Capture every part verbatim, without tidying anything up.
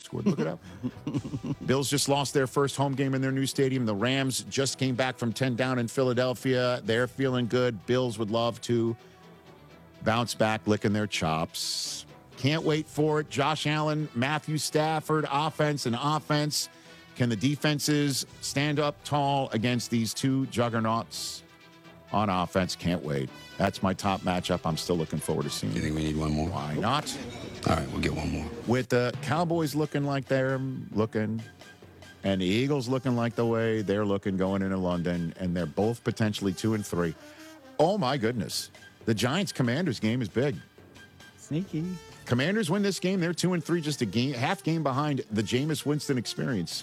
scored. Look it up. Bills just lost their first home game in their new stadium. The Rams just came back from ten down in Philadelphia. They're feeling good. Bills would love to bounce back, licking their chops. Can't wait for it. Josh Allen, Matthew Stafford, offense and offense. Can the defenses stand up tall against these two juggernauts on offense? Can't wait. That's my top matchup. I'm still looking forward to seeing. Do you think we need one more? Why not? All right, we'll get one more. With the Cowboys looking like they're looking, and the Eagles looking like the way they're looking going into London, and they're both potentially two and three. Oh, my goodness. The Giants-Commanders game is big. Sneaky. Commanders win this game. They're two and three, just a game, half game behind the Jameis Winston experience.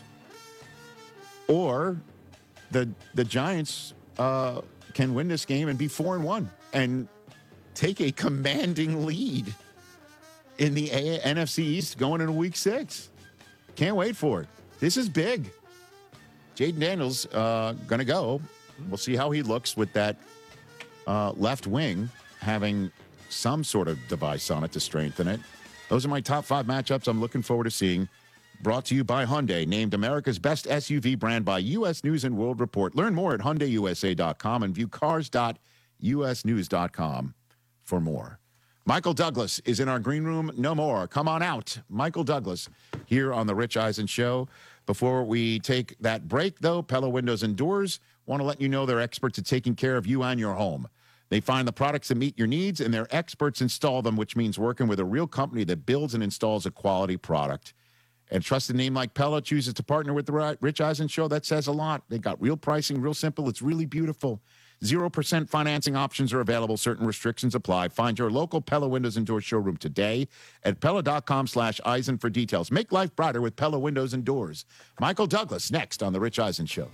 Or the the Giants uh, can win this game and be four and one and take a commanding lead in the a- N F C East going into Week Six. Can't wait for it. This is big. Jaden Daniels uh, going to go. We'll see how he looks with that uh, left wing having some sort of device on it to strengthen it. Those are my top five matchups I'm looking forward to seeing. Brought to you by Hyundai, named America's best S U V brand by U S News and World Report. Learn more at Hyundai U S A dot com and view cars dot U S news dot com for more. Michael Douglas is in our green room no more. Come on out. Michael Douglas here on The Rich Eisen Show. Before we take that break, though, Pella Windows and Doors want to let you know they're experts at taking care of you and your home. They find the products that meet your needs, and their experts install them, which means working with a real company that builds and installs a quality product. And trusted name like Pella chooses to partner with the Rich Eisen Show. That says a lot. They got real pricing, real simple. It's really beautiful. zero percent financing options are available. Certain restrictions apply. Find your local Pella Windows and Doors showroom today at Pella.com slash Eisen for details. Make life brighter with Pella Windows and Doors. Michael Douglas next on The Rich Eisen Show.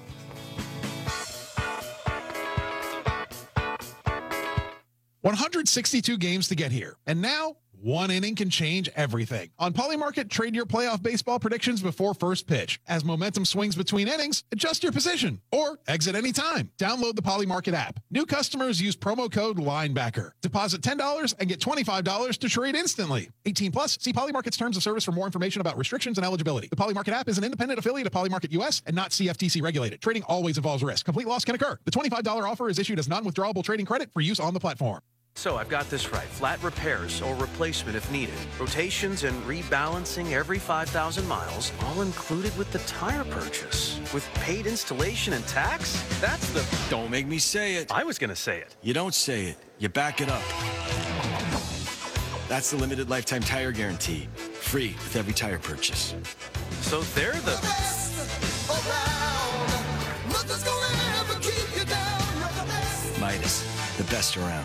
one hundred sixty-two games to get here. And now, one inning can change everything. On Polymarket, trade your playoff baseball predictions before first pitch. As momentum swings between innings, adjust your position or exit anytime. Download the Polymarket app. New customers use promo code LINEBACKER. Deposit ten dollars and get twenty-five dollars to trade instantly. eighteen plus, see Polymarket's terms of service for more information about restrictions and eligibility. The Polymarket app is an independent affiliate of Polymarket U S and not C F T C regulated. Trading always involves risk. Complete loss can occur. The twenty-five dollars offer is issued as non-withdrawable trading credit for use on the platform. So I've got this right. Flat repairs or replacement if needed. Rotations and rebalancing every five thousand miles, all included with the tire purchase. With paid installation and tax? That's the... Don't make me say it. I was going to say it. You don't say it. You back it up. That's the limited lifetime tire guarantee. Free with every tire purchase. So they're the... the best around. Nothing's gonna ever keep you down. Midas, the best around.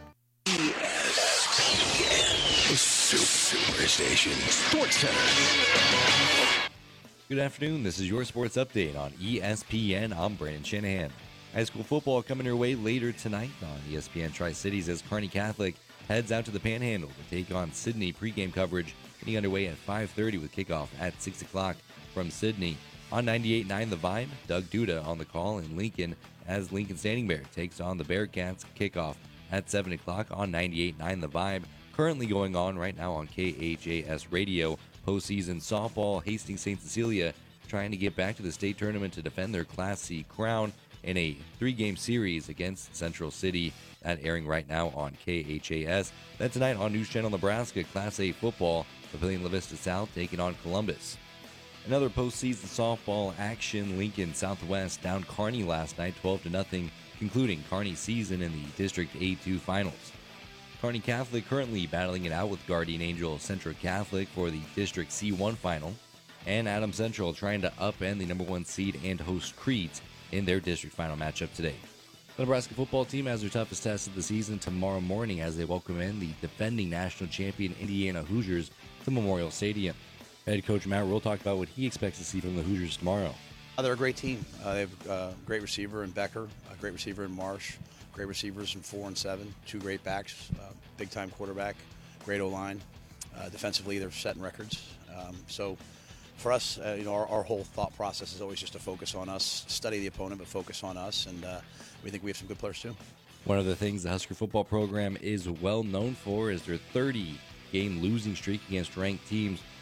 Superstation Sports Center. Good afternoon. This is your sports update on E S P N. I'm Brandon Shanahan. High school football coming your way later tonight on E S P N Tri-Cities as Kearney Catholic heads out to the Panhandle to take on Sydney. Pregame coverage getting underway at five thirty with kickoff at six o'clock from Sydney. On ninety-eight point nine The Vibe, Doug Duda on the call in Lincoln as Lincoln Standing Bear takes on the Bearcats. Kickoff at seven o'clock on ninety-eight point nine The Vibe. Currently going on right now on K H A S Radio. Postseason softball, Hastings Saint Cecilia trying to get back to the state tournament to defend their Class C crown in a three-game series against Central City. That airing right now on K H A S. Then tonight on News Channel Nebraska, Class A football, Pavilion La Vista South taking on Columbus. Another postseason softball action, Lincoln Southwest down Kearney last night, twelve to nothing, concluding Kearney's season in the District A two finals. Kearney Catholic currently battling it out with Guardian Angel Central Catholic for the District C one final, and Adams Central trying to upend the number one seed and host Crete in their district final matchup today. The Nebraska football team has their toughest test of the season tomorrow morning as they welcome in the defending national champion Indiana Hoosiers to Memorial Stadium. Head coach Matt Rule talked about what he expects to see from the Hoosiers tomorrow. Uh, they're a great team. Uh, they have a uh, great receiver in Becker, a great receiver in Marsh, great receivers in four and seven, two great backs, uh, big-time quarterback, great O-line. Uh, defensively, they're setting records. Um, so for us, uh, you know, our, our whole thought process is always just to focus on us, study the opponent, but focus on us, and uh, we think we have some good players too. One of the things the Husker football program is well known for is their thirty-game losing streak against ranked teams.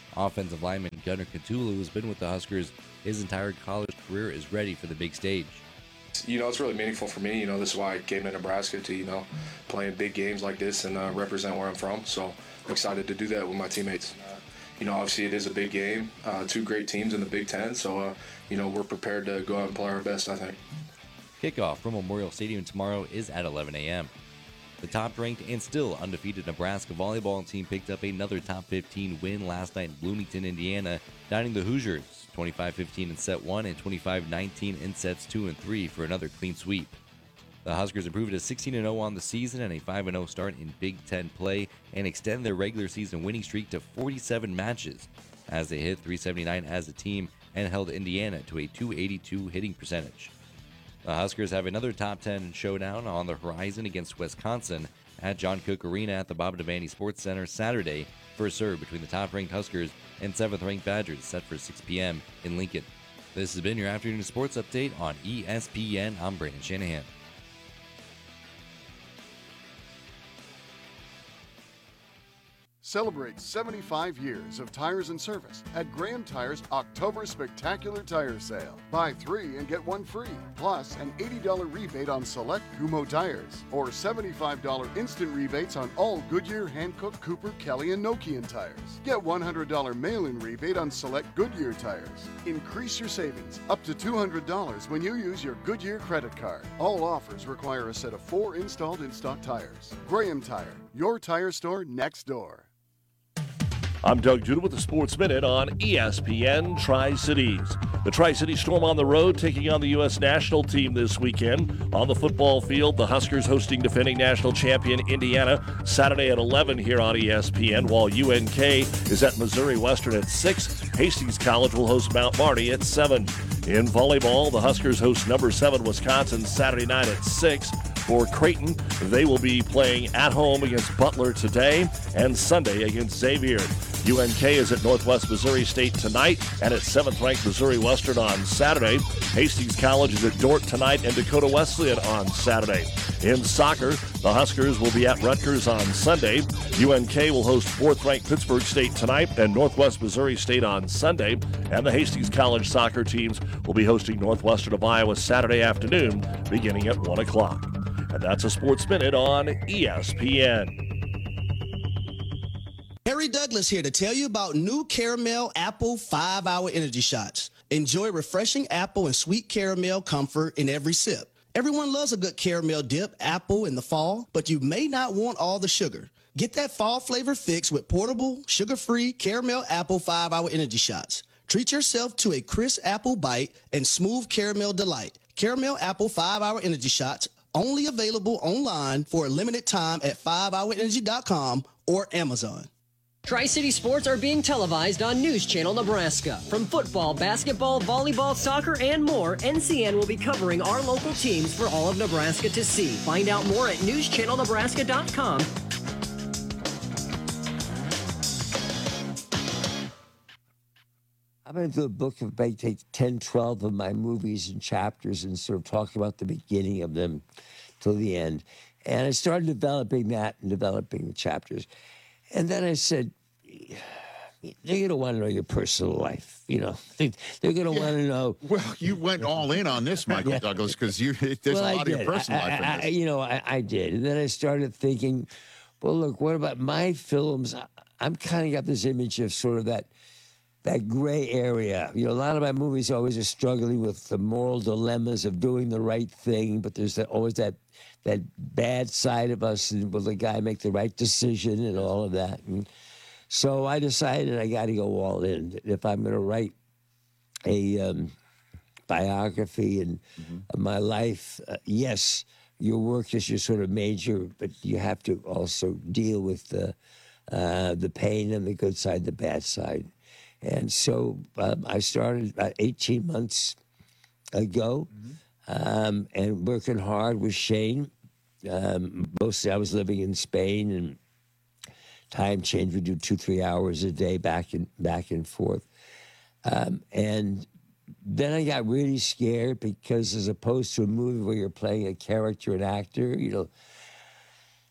Offensive lineman Gunnar Cthulhu, who's been with the Huskers his entire college career, is ready for the big stage. You know, it's really meaningful for me. You know, this is why I came to Nebraska to, you know, play in big games like this and uh, represent where I'm from. So I'm excited to do that with my teammates. Uh, you know, obviously it is a big game, uh, two great teams in the Big Ten. So, uh, you know, we're prepared to go out and play our best, I think. Kickoff from Memorial Stadium tomorrow is at eleven a.m. The top-ranked and still undefeated Nebraska volleyball team picked up another top fifteen win last night in Bloomington, Indiana, downing the Hoosiers twenty-five fifteen in set one and twenty-five nineteen in sets two and three for another clean sweep. The Huskers improved to sixteen and oh on the season and a five and oh start in Big Ten play and extend their regular season winning streak to forty-seven matches as they hit three seventy-nine as a team and held Indiana to a two eighty-two hitting percentage. The Huskers have another top ten showdown on the horizon against Wisconsin at John Cook Arena at the Bob Devaney Sports Center Saturday, first serve between the top-ranked Huskers and seventh-ranked Badgers, set for six p.m. in Lincoln. This has been your afternoon sports update on E S P N. I'm Brandon Shanahan. Celebrate seventy-five years of tires and service at Graham Tires October Spectacular Tire Sale. Buy three and get one free, plus an eighty dollars rebate on select Kumho tires, or seventy-five dollars instant rebates on all Goodyear, Hankook, Cooper, Kelly, and Nokian tires. Get one hundred dollars mail-in rebate on select Goodyear tires. Increase your savings up to two hundred dollars when you use your Goodyear credit card. All offers require a set of four installed in-stock tires. Graham Tire, your tire store next door. I'm Doug Judah with the Sports Minute on E S P N Tri-Cities. The Tri-City Storm on the road taking on the U S national team this weekend. On the football field, the Huskers hosting defending national champion Indiana Saturday at eleven here on E S P N, while U N K is at Missouri Western at six. Hastings College will host Mount Marty at seven. In volleyball, the Huskers host number seven Wisconsin Saturday night at six. For Creighton, they will be playing at home against Butler today and Sunday against Xavier. U N K is at Northwest Missouri State tonight and at seventh-ranked Missouri Western on Saturday. Hastings College is at Dordt tonight and Dakota Wesleyan on Saturday. In soccer, the Huskers will be at Rutgers on Sunday. U N K will host fourth-ranked Pittsburgh State tonight and Northwest Missouri State on Sunday. And the Hastings College soccer teams will be hosting Northwestern of Iowa Saturday afternoon beginning at one o'clock. And that's a Sports Minute on E S P N. Harry Douglas here to tell you about new Caramel Apple five hour Energy Shots. Enjoy refreshing apple and sweet caramel comfort in every sip. Everyone loves a good caramel dip apple in the fall, but you may not want all the sugar. Get that fall flavor fix with portable, sugar-free Caramel Apple five hour Energy Shots. Treat yourself to a crisp apple bite and smooth caramel delight. Caramel Apple five hour Energy Shots, only available online for a limited time at five hour energy dot com or Amazon. Tri-City Sports are being televised on News Channel Nebraska. From football, basketball, volleyball, soccer, and more, N C N will be covering our local teams for all of Nebraska to see. Find out more at news channel nebraska dot com. I'm going to do a book of maybe take ten, twelve of my movies and chapters and sort of talk about the beginning of them till the end. And I started developing that and developing the chapters. And then I said, they're going to want to know your personal life. You know, they, they're going to yeah. want to know. Well, you went all in on this, Michael yeah. Douglas, because you there's well, a lot I of your did. personal I, life in I, this. I, you know, I, I did. And then I started thinking, well, look, what about my films? I'm kind of got this image of sort of that that gray area. You know, a lot of my movies always are struggling with the moral dilemmas of doing the right thing, but there's that, always that that bad side of us, and will the guy make the right decision and all of that. And so I decided I got to go all in. If I'm going to write a um, biography and mm-hmm. of my life, uh, yes, your work is your sort of major, but you have to also deal with the uh, the pain and the good side, the bad side. And so um, I started about eighteen months ago, mm-hmm. um, and working hard with Shane. Um, mostly I was living in Spain, and time change. We do two, three hours a day back and back and forth. Um, and then I got really scared because, as opposed to a movie where you're playing a character, an actor, you know,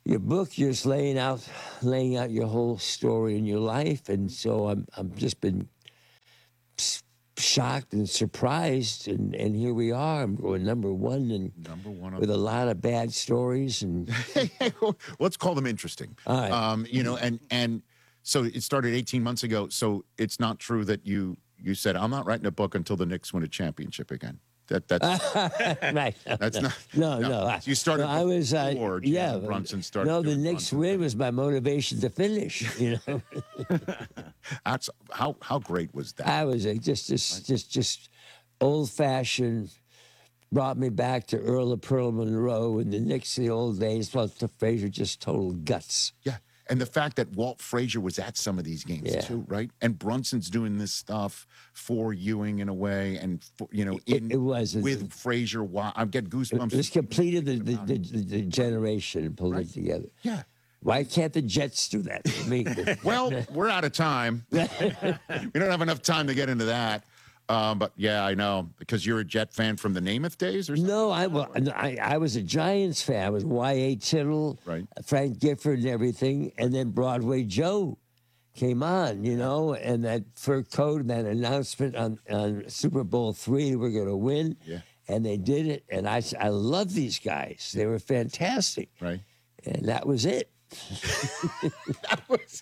your book, you're just laying out, laying out your whole story in your life, and so I'm, I'm just been s- shocked and surprised, and, and here we are. I'm going number one, and number one with a lot of bad stories, and let's call them interesting. All right. Um, you know, and and so it started eighteen months ago. So it's not true that you you said I'm not writing a book until the Knicks win a championship again. That that's right. That's not no, no. I, you started. no, I was uh, before yeah. Jalen Brunson started. No, the doing Knicks Brunson. win was my motivation to finish. You know, That's how how great was that? I was uh, just just just just old fashioned. Brought me back to Earl of Pearl Monroe and the Knicks of the old days. Plus, the Frazier just total guts. Yeah. And the fact that Walt Frazier was at some of these games Yeah. too, right? And Brunson's doing this stuff for Ewing in a way, and for, you know, in It, it was with Frazier. Wow, I get goosebumps. It was completed the the, the, the, the generation and pulled it together. Yeah. Why can't the Jets do that? I mean, Well, we're out of time. We don't have enough time to get into that. Um, but yeah, I know, because you're a Jet fan from the Namath days, or something? no, I, well, I I was a Giants fan. I was Y A Tittle, Right. Frank Gifford, and everything, and then Broadway Joe came on, you know, and that fur coat and that announcement on, on Super Bowl three, we're going to win. Yeah. And they did it, and I s- I love these guys. They were fantastic, Right. and that was it. That was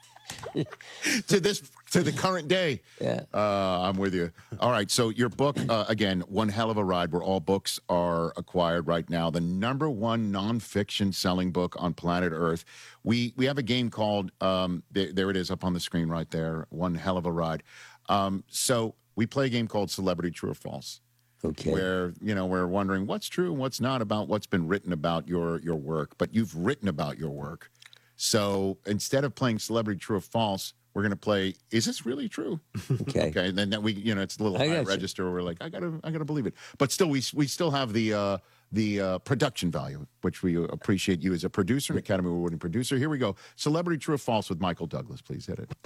to this to the current day. Yeah. Uh, I'm with you. All right. So your book, uh, again, one hell of a ride, where all books are acquired right now. The number one nonfiction selling book on planet Earth. We we have a game called um, there, there it is up on the screen right there. One hell of a ride. Um, so we play a game called Celebrity True or False. Okay. Where, you know, we're wondering what's true and what's not about what's been written about your your work, but you've written about your work. So instead of playing Celebrity True or False, we're going to play, is this really true? Okay. Okay. And then that we, you know, it's a little I high got you. register where we're like, I got to, I got to believe it. But still, we we still have the uh, the uh, production value, which we appreciate you as a producer, an Academy Award-winning producer. Here we go. Celebrity True or False with Michael Douglas. Please hit it.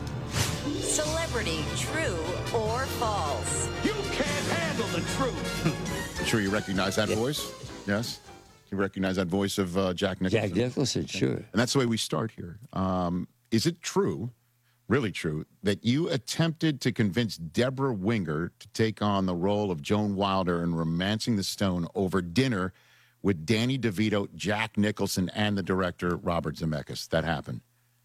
Celebrity, true or false? You can't handle the truth. I'm sure you recognize that voice. Yes. You recognize that voice of uh, Jack Nicholson. Jack Nicholson, sure. And that's the way we start here. Um, is it true, really true, that you attempted to convince Deborah Winger to take on the role of Joan Wilder in Romancing the Stone over dinner with Danny DeVito, Jack Nicholson, and the director Robert Zemeckis? That happened.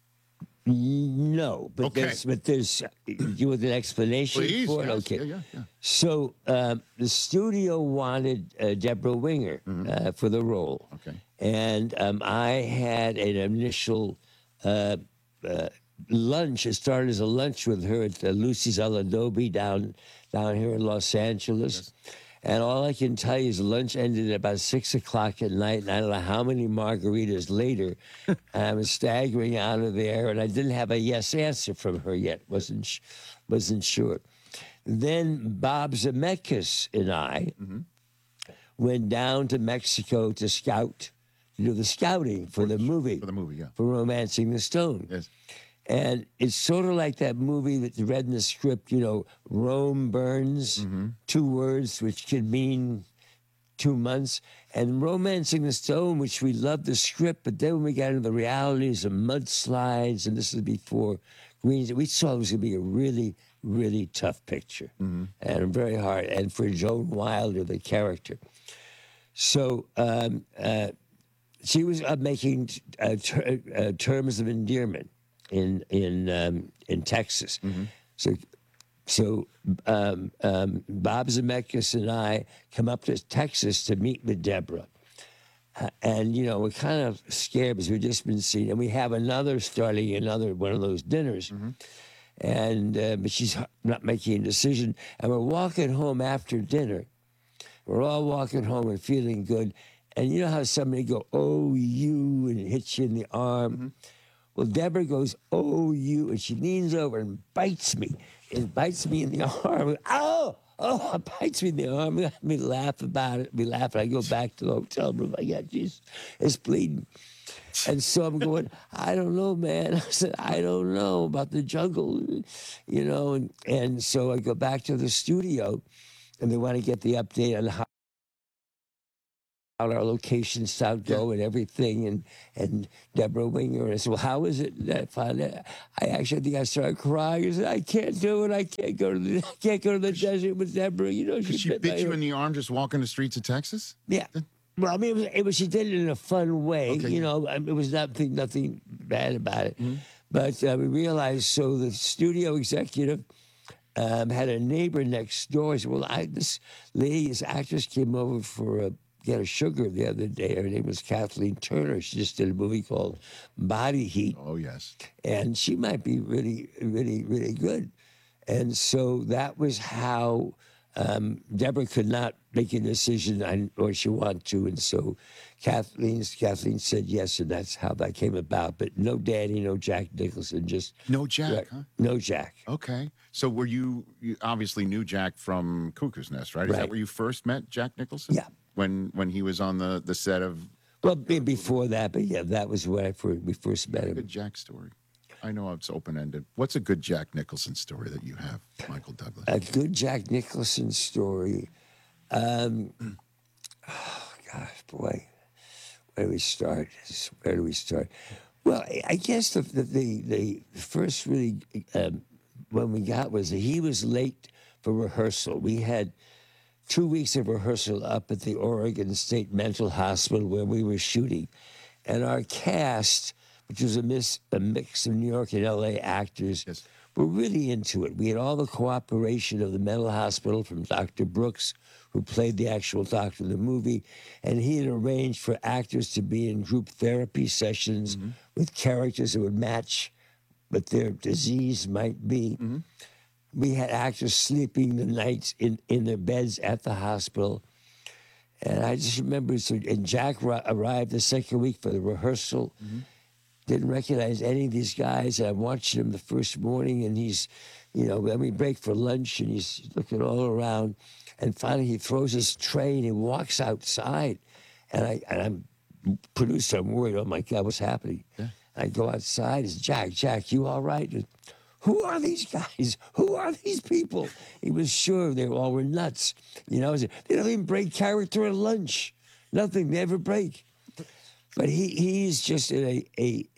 No, but Okay. there's but there's you with an explanation Please. for it. Yes. Okay. Yeah, yeah, yeah. So um, the studio wanted uh, Deborah Winger uh, for the role. Mm-hmm. Okay. And um, I had an initial uh, uh, lunch. It started as a lunch with her at uh, Lucy's El Adobe down down here in Los Angeles. And all I can tell you is lunch ended at about six o'clock at night, and I don't know how many margaritas later, I was staggering out of there, and I didn't have a yes answer from her yet. wasn't sh- wasn't sure. Then Bob Zemeckis and I went down to Mexico to scout, to do the scouting for the movie, For the movie, yeah. for Romancing the Stone. Yes. And it's sort of like that movie that you read in the script, you know, Rome burns, two words which could mean two months. And Romancing the Stone, which we loved the script, but then when we got into the realities of mudslides, and this is before Greens, we saw it was going to be a really, really tough picture and very hard. And for Joan Wilder, the character. So um, uh, she was uh, making uh, ter- uh, terms of endearment in in um, in Texas. So so um, um, Bob Zemeckis and I come up to Texas to meet with Deborah. Uh, and, you know, we're kind of scared because we've just been seeing, and we have another starting another one of those dinners. And uh, but she's not making a decision. And we're walking home after dinner. We're all walking home and feeling good. And you know how somebody go, oh, you, and it hits you in the arm? Well, Deborah goes, oh, you, and she leans over and bites me, and bites me in the arm. Oh, oh, bites me in the arm. Got me laugh about it. We laugh, and I go back to the hotel room. I got Jesus, it's bleeding. And so I'm going, I don't know, man. I said, I don't know about the jungle, you know. And, and so I go back to the studio, and they want to get the update on how our location, South Go, and everything, and and Deborah Winger. And I said, well, how is it that I found it? I actually think I started crying. I said, I can't do it. I can't go to the I can't go to the desert with Deborah. You know, She, bit bit my you ear. in the arm just walking the streets of Texas? Yeah. Well, I mean, it was, it was she did it in a fun way. Okay, you yeah. know, I mean, it was nothing nothing bad about it. Mm-hmm. But uh, we realized, so the studio executive um, had a neighbor next door. He said, well, I, this lady, this actress came over for a, get a sugar the other day. Her name was Kathleen Turner. She just did a movie called Body Heat. Oh, yes. And she might be really, really, really good. And so that was how um, Deborah could not make a decision on what she wanted to. And so Kathleen, Kathleen said yes, and that's how that came about. But no Danny, no Jack Nicholson, just... No Jack, Right. huh? No Jack. Okay. So were you, you obviously knew Jack from Cuckoo's Nest, right? Is that Right. where you first met Jack Nicholson? Yeah. When when he was on the, the set of Well, be- before that, but yeah, that was when I first, we first met a him. good Jack story? I know it's open-ended. What's a good Jack Nicholson story that you have, Michael Douglas? A good Jack Nicholson story. Um, oh, gosh, boy. Where do we start? Where do we start? Well, I- I guess the the, the, the first really um, one we got was that he was late for rehearsal. We had two weeks of rehearsal up at the Oregon State Mental Hospital where we were shooting. And our cast, which was a, mis- a mix of New York and L A actors, were really into it. We had all the cooperation of the mental hospital from Doctor Brooks, who played the actual doctor in the movie, and he had arranged for actors to be in group therapy sessions with characters that would match what their disease might be. We had actors sleeping the nights in, in their beds at the hospital. And I just remember, so, and Jack ri- arrived the second week for the rehearsal. Didn't recognize any of these guys. I'm watching him the first morning, and he's, you know, then we break for lunch, and he's looking all around. And finally, he throws his tray, and he walks outside. And, I, and I'm, producer, I'm worried, oh my God, what's happening? I go outside, it's Jack, Jack, you all right? And, who are these guys? Who are these people? He was sure they all were nuts. You know, they don't even break character at lunch. Nothing, they never break. But he he's just in a, a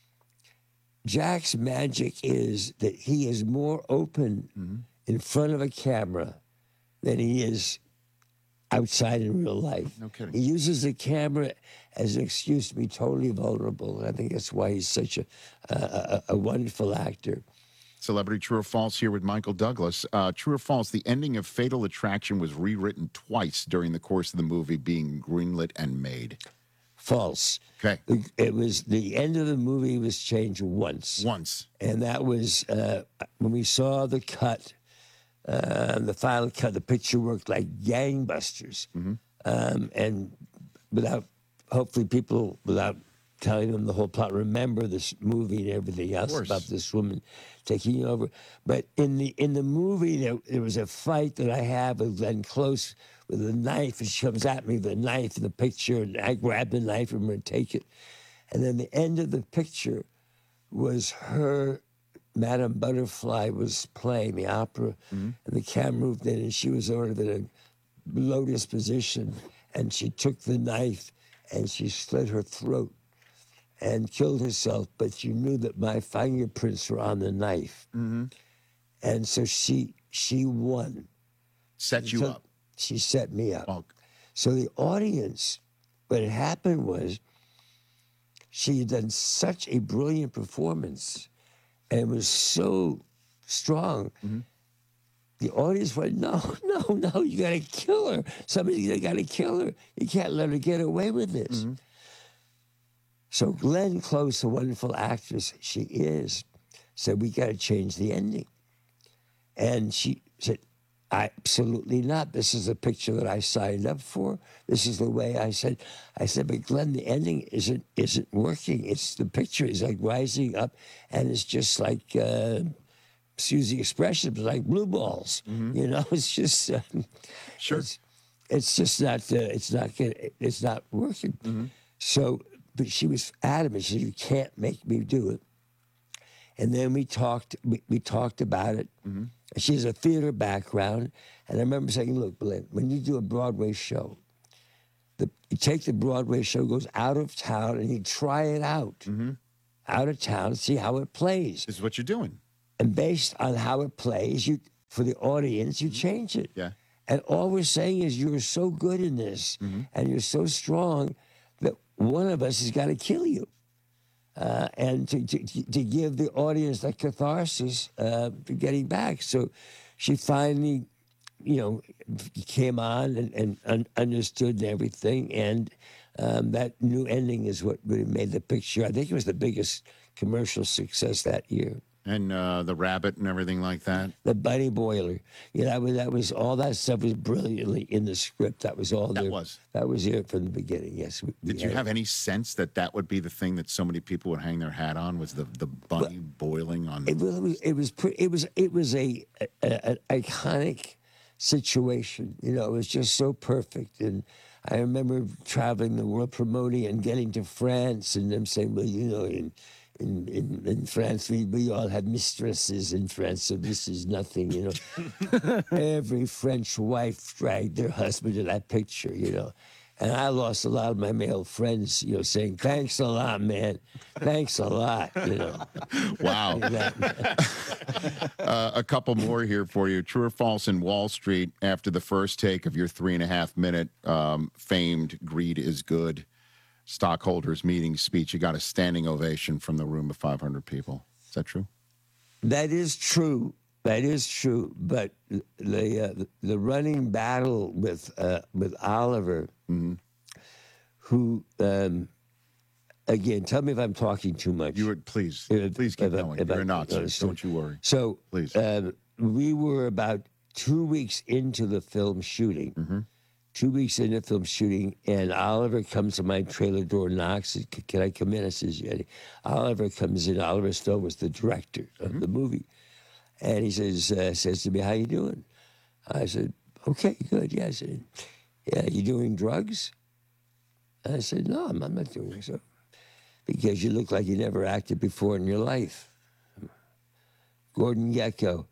Jack's magic is that he is more open in front of a camera than he is outside in real life. No kidding. He uses the camera as an excuse to be totally vulnerable. And I think that's why he's such a, a, a, a wonderful actor. Celebrity True or False here with Michael Douglas. Uh, true or false, the ending of Fatal Attraction was rewritten twice during the course of the movie being greenlit and made. False. Okay. It was the end of the movie was changed once. Once. And that was uh, when we saw the cut, uh, the final cut, the picture worked like gangbusters. Um, and without, hopefully people, without telling them the whole plot, remember this movie and everything else course. about this woman taking over. But in the in the movie, there, there was a fight that I have with Glenn Close with a knife, and she comes at me with a knife in the picture, and I grab the knife and I'm going to take it. And then the end of the picture was her, Madame Butterfly was playing the opera, and the camera moved in, and she was sort of in a lotus position, and she took the knife and she slit her throat and killed herself, but you knew that my fingerprints were on the knife. And so she she won. Set you So up. She set me up. Oh. So the audience, what had happened was she had done such a brilliant performance and it was so strong. The audience went, no, no, no, you got to kill her. Somebody's got to kill her. You can't let her get away with this. So Glenn Close, a wonderful actress she is, said, we got to change the ending. And she said, absolutely not. This is a picture that I signed up for. This is the way I said. I said, but Glenn, the ending isn't isn't working. It's the picture is like rising up, and it's just like, uh, excuse the expression, but like blue balls. You know, it's just uh, Sure. It's, it's just not. Uh, it's not. Gonna, it's not working. So, but she was adamant. She said, you can't make me do it. And then we talked. We, we talked about it. She has a theater background, and I remember saying, "Look, Glenn, when you do a Broadway show, The, you take the Broadway show, goes out of town, and you try it out. Mm-hmm. Out of town, see how it plays. This is what you're doing. And based on how it plays, you for the audience, you change it. Yeah. And all we're saying is you're so good in this, Mm-hmm. and you're so strong that one of us has got to kill you. Uh, and to, to, to give the audience that catharsis uh, for getting back. So she finally, you know, came on and, and un- understood everything. And um, that new ending is what really made the picture. I think it was the biggest commercial success that year. And uh, the rabbit and everything like that. The bunny boiler. Yeah, that was, that was all that stuff was brilliantly in the script. That was all That there. was. That was it from the beginning, yes. We, we Did you had- have any sense that that would be the thing that so many people would hang their hat on? Was the, the bunny boiling on? It was. It was. Pre- it was. It was a, a, a an iconic situation. You know, it was just so perfect. And I remember traveling the world promoting and getting to France, and them saying, "Well, you know, in in in, in France, we, we all have mistresses in France, so this is nothing." You know, every French wife dragged their husband to that picture. You know. And I lost a lot of my male friends, you know, saying, "Thanks a lot, man. Thanks a lot," you know. Wow. uh, a couple more here for you. True or false, in Wall Street, after the first take of your three and a half minute um, famed "Greed is Good" stockholders meeting speech, you got a standing ovation from the room of five hundred people. Is that true? That is true. That is true. But the uh, the running battle with uh, with Oliver, mm-hmm. who um, again, tell me if I'm talking too much. You would please, Uh, please keep if I- going. if I- You're not, sir. so- Don't you worry. So, Please. um, we were about two weeks into the film shooting. Mm-hmm. Two weeks into film shooting, and Oliver comes to my trailer door, knocks. Says, "Can I come in?" I says, "Yeah." Oliver comes in. Oliver Stone was the director of Mm-hmm. the movie, and he says, uh, "says to me, how you doing?" I said, "Okay, good." Yeah, I said, "Yeah, you doing drugs?" I said, "No, I'm, I'm not doing so, because you look like you never acted before in your life." Gordon Gekko.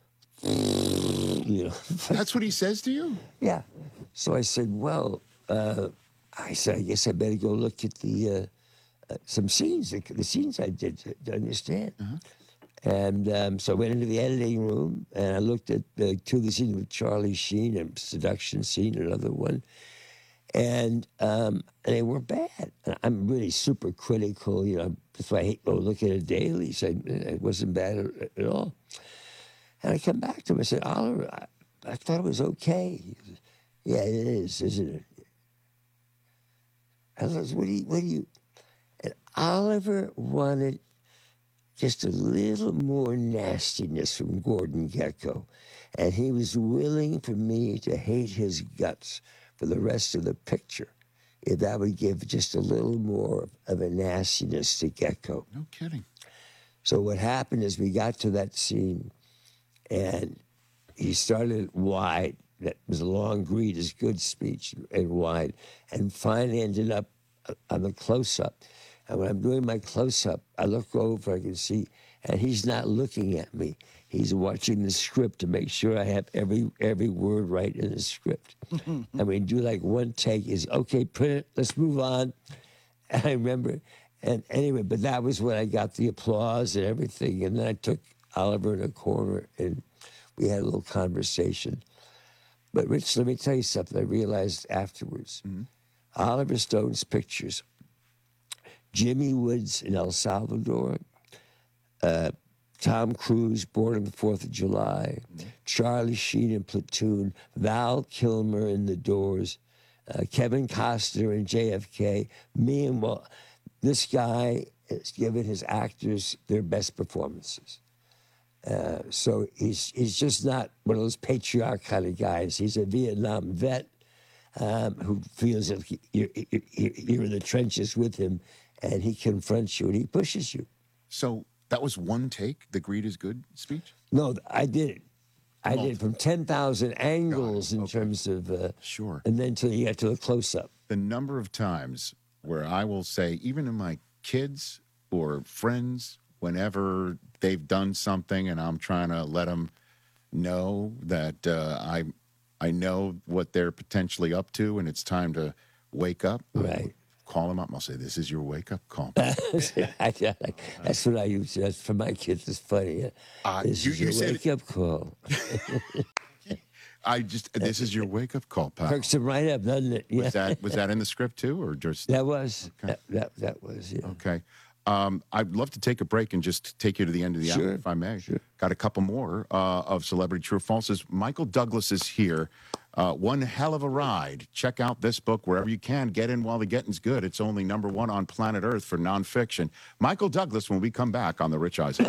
You know. That's what he says to you? Yeah. So I said, well, uh, I said, I guess I better go look at the uh, uh, some scenes, the, the scenes I did to, to understand. Uh-huh. And um, so I went into the editing room and I looked at uh, two of the scenes with Charlie Sheen, and seduction scene, another one. And, um, and they were bad. And I'm really super critical, you know. That's why I hate go look at a daily. So it wasn't bad at, at all. And I come back to him. I said, "Oliver, I, I thought it was okay." He said, "Yeah, it is, isn't it?" I was, "What do you, what do you?" And Oliver wanted just a little more nastiness from Gordon Gekko. And he was willing for me to hate his guts for the rest of the picture if that would give just a little more of a nastiness to Gekko. No kidding. So what happened is we got to that scene, and he started wide. That was a long "Greed is Good" speech, and wide, and finally ended up on the close-up. And when I'm doing my close-up, I look over, I can see, and he's not looking at me. He's watching the script to make sure I have every every word right in the script. And we do like one take. Is okay, print it, let's move on. And I remember, and anyway, but that was when I got the applause and everything. And then I took Oliver in a corner, and we had a little conversation. But Rich, let me tell you something I realized afterwards. Mm-hmm. Oliver Stone's pictures, Jimmy Woods in El Salvador, uh, Tom Cruise, Born on the Fourth of July, mm-hmm. Charlie Sheen in Platoon, Val Kilmer in The Doors, uh, Kevin Costner in J F K, me and, well, this guy has given his actors their best performances. Uh, so he's he's just not one of those patriarch kind of guys. He's a Vietnam vet um, who feels that he, you're, you're, you're in the trenches with him, and he confronts you and he pushes you. So that was one take, the "Greed is Good" speech? No, I did it. I Oh. did it from ten thousand angles in Okay. terms of... Uh, Sure. And then until you get to the close-up. The number of times where I will say, even to my kids or friends, whenever they've done something and I'm trying to let them know that uh, I, I know what they're potentially up to and it's time to wake up. Right. Call them up. I'll say, this is your wake-up call. I, I, that's what I use. That's for my kids. It's funny. Uh, this you- is you your said- wake-up call. I just, this is your wake-up call, pal. Perks them right up, doesn't it? Yeah. Was that was that in the script too, or just That was. Okay. That, that, that was, yeah. Okay. Um, I'd love to take a break and just take you to the end of the Sure, hour, if I may. Got a couple more uh, of Celebrity True or Falses. Michael Douglas is here. Uh, one hell of a ride. Check out this book wherever you can. Get in while the getting's good. It's only number one on planet Earth for nonfiction. Michael Douglas when we come back on The Rich Eisen.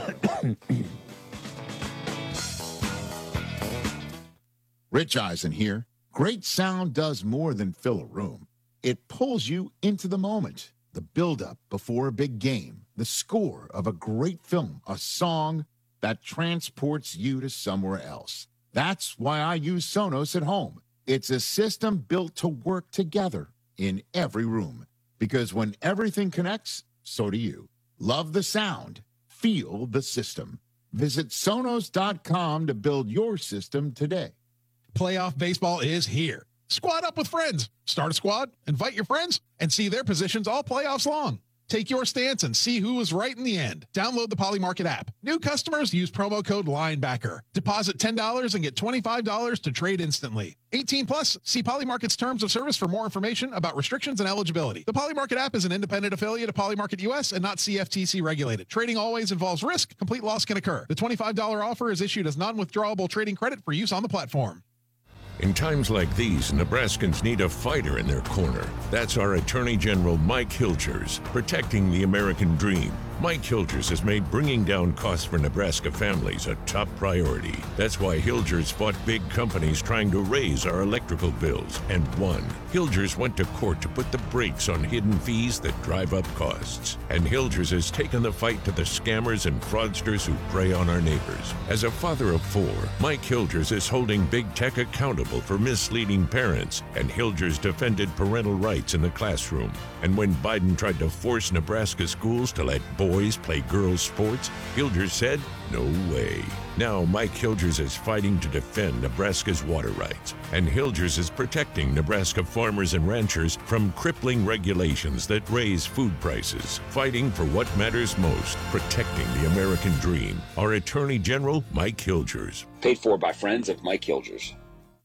Rich Eisen here. Great sound does more than fill a room. It pulls you into the moment. The build-up before a big game, the score of a great film, a song that transports you to somewhere else. That's why I use Sonos at home. It's a system built to work together in every room. Because when everything connects, so do you. Love the sound. Feel the system. Visit Sonos dot com to build your system today. Playoff baseball is here. Squad up with friends. Start a squad, invite your friends, and see their positions all playoffs long. Take your stance and see who was right in the end. Download the Poly Market app. New customers use promo code LINEBACKER. Deposit ten dollars and get twenty-five dollars to trade instantly. eighteen plus. See Poly Market's terms of service for more information about restrictions and eligibility. The Poly Market app is an independent affiliate of Poly Market U S and not C F T C regulated. Trading always involves risk. Complete loss can occur. The twenty-five dollars offer is issued as non-withdrawable trading credit for use on the platform. In times like these, Nebraskans need a fighter in their corner. That's our Attorney General Mike Hilgers, protecting the American dream. Mike Hilgers has made bringing down costs for Nebraska families a top priority. That's why Hilgers fought big companies trying to raise our electrical bills and won. Hilgers went to court to put the brakes on hidden fees that drive up costs. And Hilgers has taken the fight to the scammers and fraudsters who prey on our neighbors. As a father of four, Mike Hilgers is holding big tech accountable for misleading parents, and Hilgers defended parental rights in the classroom. And when Biden tried to force Nebraska schools to let boys play girls' sports, Hilgers said, no way. Now Mike Hilgers is fighting to defend Nebraska's water rights, and Hilgers is protecting Nebraska farmers and ranchers from crippling regulations that raise food prices, fighting for what matters most, protecting the American dream. Our Attorney General, Mike Hilgers. Paid for by friends of Mike Hilgers.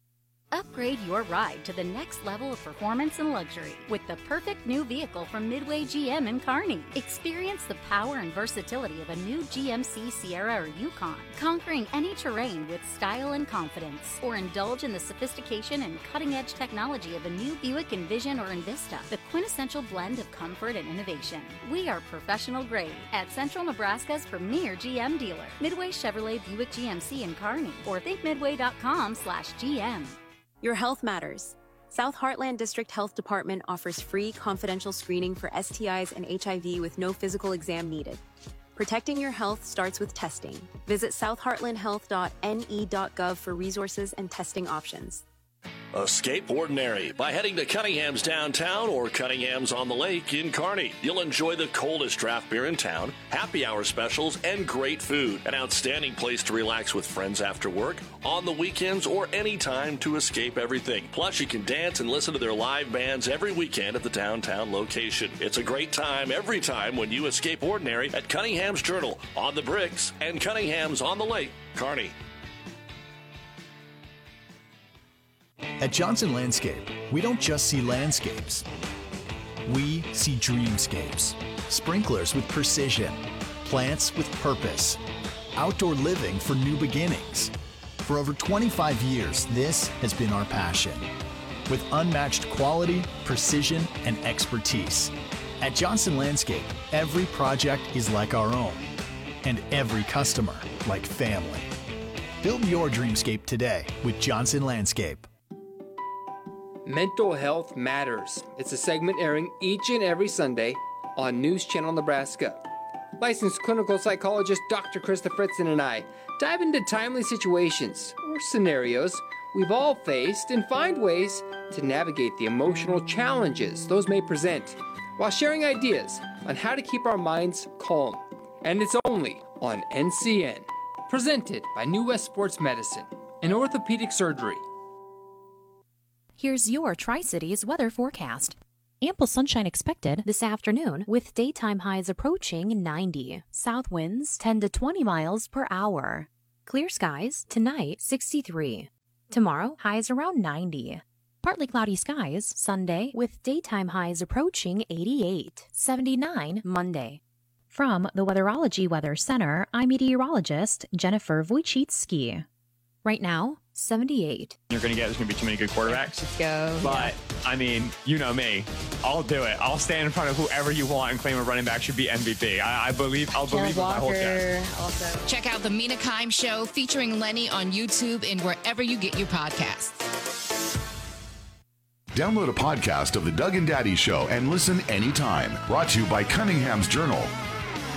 Upgrade your ride to the next level of performance and luxury with the perfect new vehicle from Midway G M in Kearney. Experience the power and versatility of a new G M C Sierra or Yukon, conquering any terrain with style and confidence. Or indulge in the sophistication and cutting-edge technology of a new Buick Envision or Envista, the quintessential blend of comfort and innovation. We are professional grade at Central Nebraska's premier G M dealer, Midway Chevrolet Buick G M C in Kearney, or think midway dot com slash G M. Your health matters. South Heartland District Health Department offers free confidential screening for S T Is and H I V with no physical exam needed. Protecting your health starts with testing. Visit south heartland health dot n e dot gov for resources and testing options. Escape ordinary by heading to Cunningham's downtown or Cunningham's on the lake in Kearney. You'll enjoy the coldest draft beer in town, happy hour specials, and great food. An outstanding place to relax with friends after work, on the weekends, or any time to escape everything. Plus, you can dance and listen to their live bands every weekend at the downtown location. It's a great time every time when you escape ordinary at Cunningham's Journal, on the Bricks, and Cunningham's on the Lake, Kearney. At Johnson Landscape, we don't just see landscapes. We see dreamscapes. Sprinklers with precision. Plants with purpose. Outdoor living for new beginnings. For over twenty-five years, this has been our passion. With unmatched quality, precision, and expertise. At Johnson Landscape, every project is like our own. And every customer like family. Build your dreamscape today with Johnson Landscape. Mental Health Matters. It's a segment airing each and every Sunday on News Channel Nebraska. Licensed clinical psychologist Doctor Krista Fritzen and I dive into timely situations or scenarios we've all faced and find ways to navigate the emotional challenges those may present while sharing ideas on how to keep our minds calm. And it's only on N C N. Presented by New West Sports Medicine and Orthopedic Surgery. Here's your Tri-Cities weather forecast. Ample sunshine expected this afternoon with daytime highs approaching ninety. South winds ten to twenty miles per hour. Clear skies tonight sixty-three. Tomorrow highs around ninety. Partly cloudy skies Sunday with daytime highs approaching eighty-eight. seventy-nine Monday. From the Weatherology Weather Center, I'm meteorologist Jennifer Wojcicki. Right now, seventy-eight. You're going to get there's going to be too many good quarterbacks. Let's go. But, I mean, you know me. I'll do it. I'll stand in front of whoever you want and claim a running back should be M V P. I, I believe, I'll believe with my whole chest. Also. Check out The Mina Kimes Show featuring Lenny on YouTube and wherever you get your podcasts. Download a podcast of The Doug and Daddy Show and listen anytime. Brought to you by Cunningham's Journal.